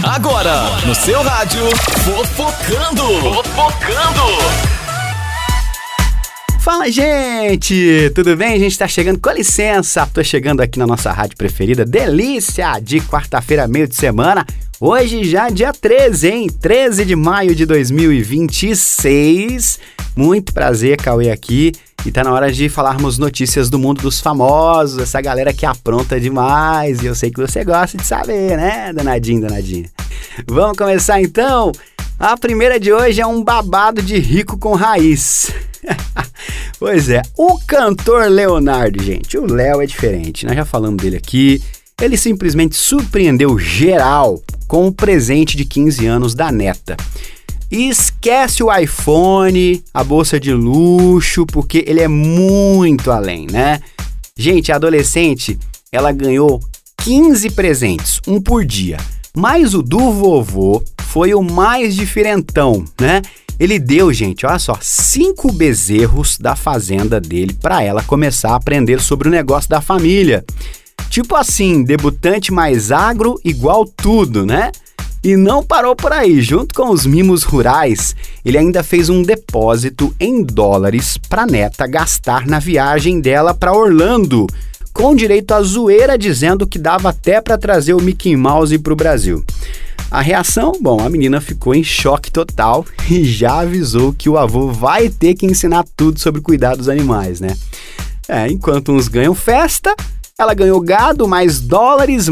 Agora, no seu rádio, Fofocando. Fala, gente! Tudo bem? A gente tá chegando, com licença, tô chegando aqui na nossa rádio preferida, delícia, de quarta-feira, meio de semana. Hoje já dia 13, hein? 13 de maio de 2026. Muito prazer, Cauê, aqui. E tá na hora de falarmos notícias do mundo dos famosos, essa galera que apronta demais. E eu sei que você gosta de saber, né, danadinho? Vamos começar então? A primeira de hoje é um babado de rico com raiz. Pois é, o cantor Leonardo, gente, o Léo é diferente, nós já falamos dele aqui. Ele simplesmente surpreendeu geral com o presente de 15 anos da neta. E esquece o iPhone, a bolsa de luxo, porque ele é muito além, né? Gente, a adolescente, ela ganhou 15 presentes, um por dia. Mas o do vovô foi o mais diferentão, né? Ele deu, gente, olha só, 5 bezerros da fazenda dele para ela começar a aprender sobre o negócio da família. Tipo assim, debutante mais agro igual tudo, né? E não parou por aí, junto com os mimos rurais, ele ainda fez um depósito em dólares para a neta gastar na viagem dela para Orlando, com direito à zoeira dizendo que dava até para trazer o Mickey Mouse para o Brasil. A reação? Bom, a menina ficou em choque total e já avisou que o avô vai ter que ensinar tudo sobre cuidar dos animais, né? Enquanto uns ganham festa, ela ganhou gado, mais dólares,